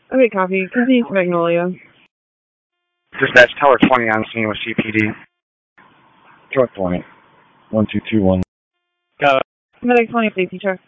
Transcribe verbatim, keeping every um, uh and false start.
Okay, copy. Continue to Magnolia. Dispatch Tower twenty on scene with C P D. Truck twenty. one two two one. Got it. Medic twenty, safety check.